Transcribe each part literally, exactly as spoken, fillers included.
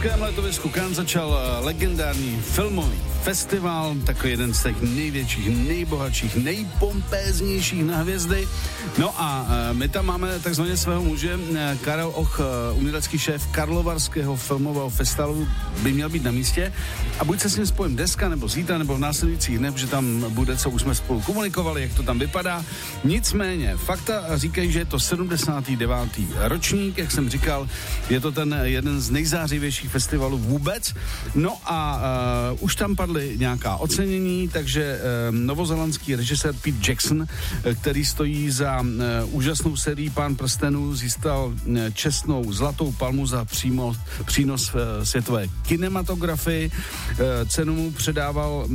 V letovisku Cannes začal legendární filmový festival, takový jeden z těch největších, nejbohatších, nejpompéznějších na hvězdy. No a my tam máme takzvaně svého muže. Karel Och, umělecký šéf Karlovarského filmového festivalu, by měl být na místě a buď se s ním spojím dneska, nebo zítra, nebo v následujících dnech, protože tam bude, co už jsme spolu komunikovali, jak to tam vypadá. Nicméně, fakta říkají, že je to sedmdesátý devátý ročník, jak jsem říkal, je to ten jeden z nejzářivějších festivalů vůbec. No a uh, už tam padly nějaká ocenění, takže uh, novozélandský režisér Pete Jackson, uh, který stojí za uh, úžasnou sérií Pán prstenů, získal uh, čestnou zlatou palmu za přímo, přínos uh, světové kinematografii. Uh, cenu mu předával uh,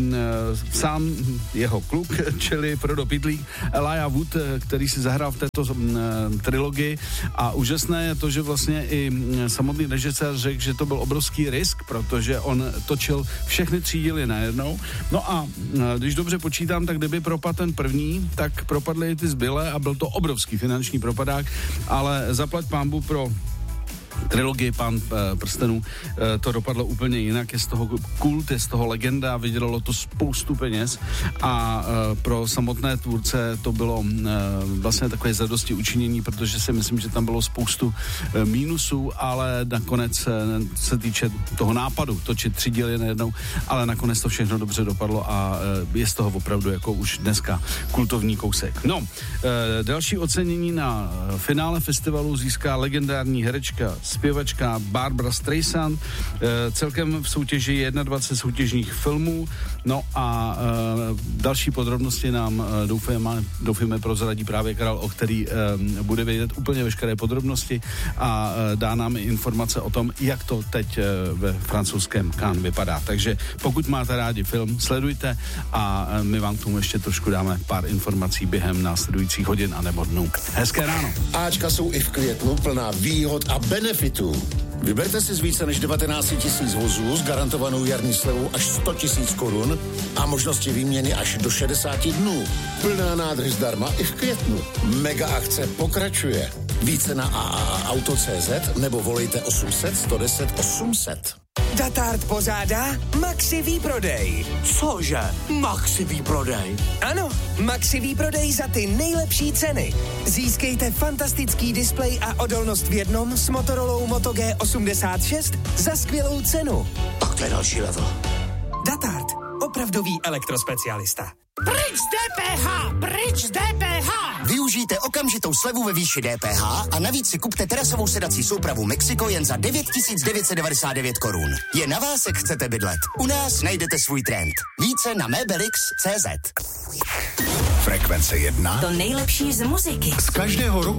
sám jeho kluk, čili Frodo Pytlík, Elijah Wood, uh, který si zahrál v této uh, trilogii. A úžasné je to, že vlastně i uh, samotný režisér řekl, že to byl obrovský risk, protože on točil všechny tři díly najednou. No a když dobře počítám, tak kdyby propadl ten první, tak propadly i ty zbylé a byl to obrovský finanční propadák, ale zaplať pánbu pro trilogii Pán prstenů to dopadlo úplně jinak, je z toho kult, je z toho legenda, vydělalo to spoustu peněz a pro samotné tvůrce to bylo vlastně takové zadosti učinění, protože si myslím, že tam bylo spoustu mínusů, ale nakonec se týče toho nápadu, točit tři díly najednou, ale nakonec to všechno dobře dopadlo a je z toho opravdu jako už dneska kultovní kousek. No, další ocenění na finále festivalu získá legendární herečka zpěvačka Barbra Streisand. E, celkem v soutěži je dvacet jedna soutěžních filmů. No a e, další podrobnosti nám e, doufujeme, doufujeme prozradí právě Karel Och, který e, bude vědět úplně veškeré podrobnosti a e, dá nám i informace o tom, jak to teď e, ve francouzském Cannes vypadá. Takže pokud máte rádi film, sledujte a e, my vám k tomu ještě trošku dáme pár informací během následujících hodin a nebo dnů. Hezké ráno. Áčka jsou i v květnu plná výhod a benefitů. Vyberte si z více než devatenáct tisíc vozů s garantovanou jarní slevou až sto tisíc korun a možnosti výměny až do šedesáti dnů. Plná nádrž zdarma i v květnu. Mega akce pokračuje. Více na a a a auto tečka cé zet nebo volejte osm set, sto deset, osm set. Datart pořádá Maxi výprodej. Cože? Maxi výprodej? Ano, Maxi výprodej za ty nejlepší ceny. Získejte fantastický displej a odolnost v jednom s Motorolou Moto G osmdesát šest za skvělou cenu. Tak to je další level. Datart, opravdový elektrospecialista. Pryč z D P H! Pryč z D P H! Využijte okamžitou slevu ve výši D P H a navíc si kupte terasovou sedací soupravu Mexico jen za devět tisíc devět set devadesát devět korun. Je na vás, jak chcete bydlet. U nás najdete svůj trend. Více na mebelix tečka cé zet. Frekvence jedna. To nejlepší z muziky. Z každého roku